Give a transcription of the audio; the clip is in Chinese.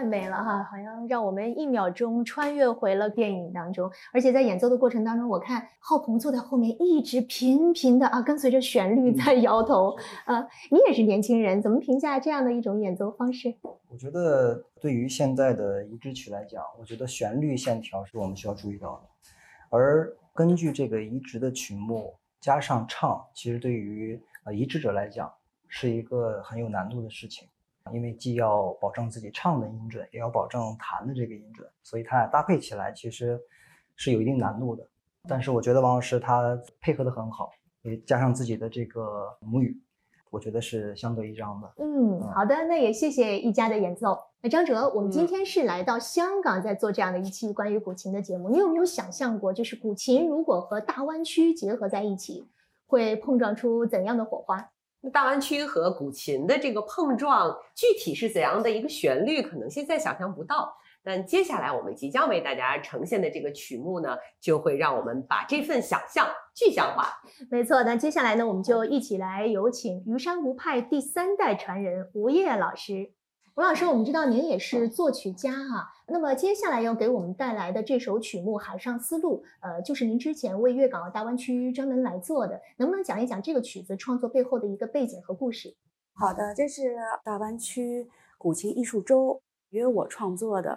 太美了哈，好像让我们一秒钟穿越回了电影当中。而且在演奏的过程当中，我看浩鹏坐在后面一直频频的跟随着旋律在摇头。你也是年轻人，怎么评价这样的一种演奏方式？ 我觉得对于现在的移植曲来讲，我觉得旋律线条是我们需要注意到的，而根据这个移植的曲目加上唱，其实对于移植者来讲是一个很有难度的事情，因为既要保证自己唱的音准，也要保证弹的这个音准，所以它俩搭配起来其实是有一定难度的。但是我觉得王老师他配合得很好，也加上自己的这个母语，我觉得是相得益彰的。 好的，那也谢谢一家的演奏。那张哲，我们今天是来到香港，在做这样的一期关于古琴的节目。你有没有想象过，就是古琴如果和大湾区结合在一起，会碰撞出怎样的火花？ 大湾区和古琴的这个碰撞，具体是怎样的一个旋律，可能现在想象不到。但接下来我们即将为大家呈现的这个曲目呢，就会让我们把这份想象具象化。 没错，那接下来呢，我们就一起来有请虞山吴派第3代传人吴烨老师。吴老师，我们知道您也是作曲家哈，那么接下来要给我们带来的这首曲目《海上丝路》，就是您之前为粤港澳大湾区专门来做的，能不能讲一讲这个曲子创作背后的一个背景和故事？ 好的，这是大湾区古琴艺术周约我创作的。